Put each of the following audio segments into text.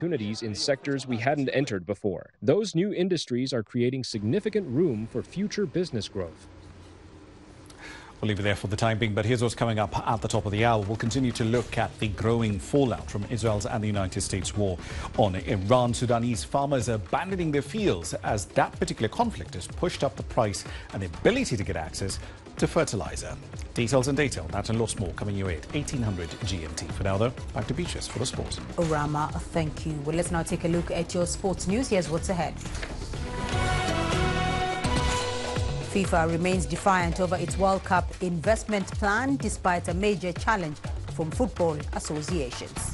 opportunities in sectors we hadn't entered before. Those new industries are creating significant room for future business growth. We'll leave it there for the time being, but here's what's coming up at the top of the hour. We'll continue to look at the growing fallout from Israel's and the United States war on Iran. Sudanese farmers are abandoning their fields as that particular conflict has pushed up the price and the ability to get access to fertilizer. Details and data on that and lots more coming your way at 1800 GMT. For now, though, back to Beatrice for the sports. Orama, thank you. Well, let's now take a look at your sports news. Here's what's ahead. FIFA remains defiant over its World Cup investment plan despite a major challenge from football associations.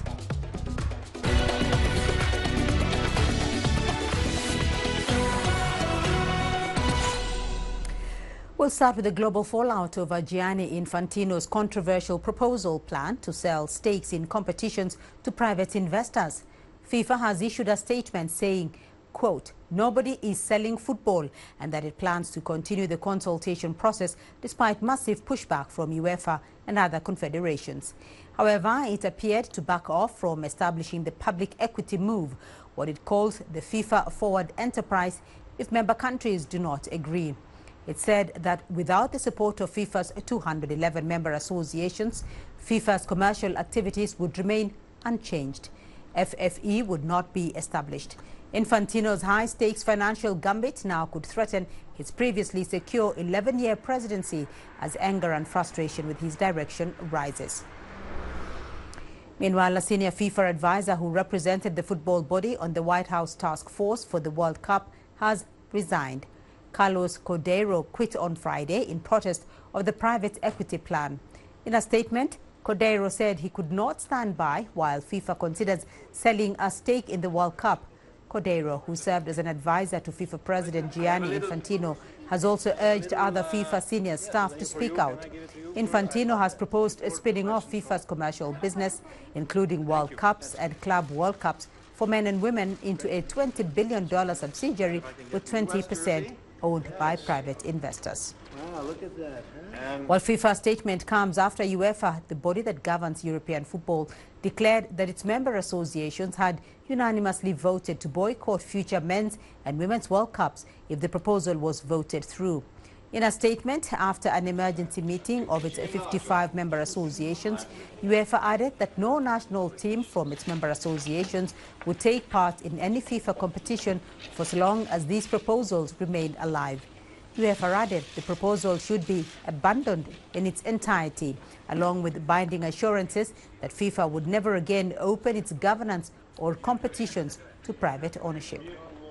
We'll start with the global fallout over Gianni Infantino's controversial proposal plan to sell stakes in competitions to private investors. FIFA has issued a statement saying, quote, "Nobody is selling football," and that it plans to continue the consultation process despite massive pushback from UEFA and other confederations. However, it appeared to back off from establishing the public equity move, what it calls the FIFA Forward Enterprise, if member countries do not agree. It said that without the support of FIFA's 211 member associations, FIFA's commercial activities would remain unchanged. FFE would not be established. Infantino's high-stakes financial gambit now could threaten his previously secure 11-year presidency as anger and frustration with his direction rises. Meanwhile, a senior FIFA advisor who represented the football body on the White House task force for the World Cup has resigned. Carlos Cordeiro quit on Friday in protest of the private equity plan. In a statement, Cordeiro said he could not stand by while FIFA considers selling a stake in the World Cup. Cordeiro, who served as an advisor to FIFA President Gianni Infantino, has also urged other FIFA senior staff to speak out. Infantino has proposed spinning off FIFA's commercial business, including World Cups and Club World Cups for men and women, into a $20 billion subsidiary with 20% owned by private investors. Wow, look at that. While FIFA's statement comes after UEFA, the body that governs European football, declared that its member associations had unanimously voted to boycott future men's and women's World Cups if the proposal was voted through. In a statement after an emergency meeting of its 55 member associations, UEFA added that no national team from its member associations would take part in any FIFA competition for so long as these proposals remained alive. UEFA added the proposal should be abandoned in its entirety, along with binding assurances that FIFA would never again open its governance or competitions to private ownership.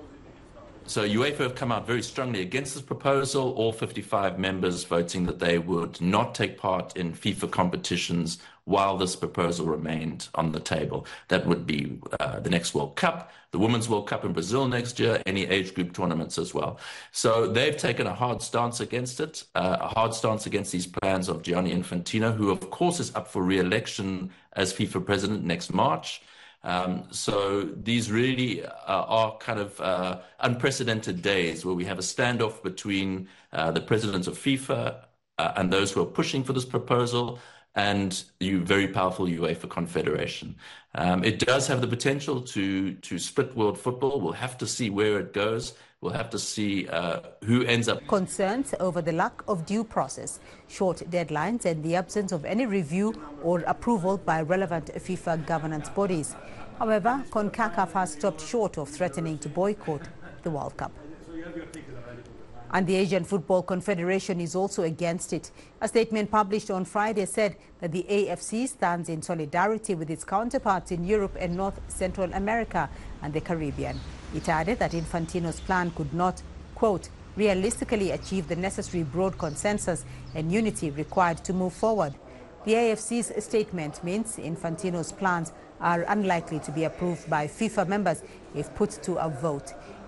So UEFA have come out very strongly against this proposal, all 55 members voting that they would not take part in FIFA competitions while this proposal remained on the table. That would be the next World Cup, the Women's World Cup in Brazil next year, any age group tournaments as well. So they've taken a hard stance against it, a hard stance against these plans of Gianni Infantino, who of course is up for re-election as FIFA president next March. So these really are kind of unprecedented days where we have a standoff between the presidents of FIFA and those who are pushing for this proposal and the very powerful UEFA Confederation. It does have the potential to split world football. We'll have to see where it goes. We'll have to see who ends up. Concerns over the lack of due process, short deadlines and the absence of any review or approval by relevant FIFA governance bodies. However, CONCACAF has stopped short of threatening to boycott the World Cup. And the Asian Football Confederation is also against it. A statement published on Friday said that the AFC stands in solidarity with its counterparts in Europe and North Central America and the Caribbean. It added that Infantino's plan could not, quote, realistically achieve the necessary broad consensus and unity required to move forward. The AFC's statement means Infantino's plans are unlikely to be approved by FIFA members if put to a vote.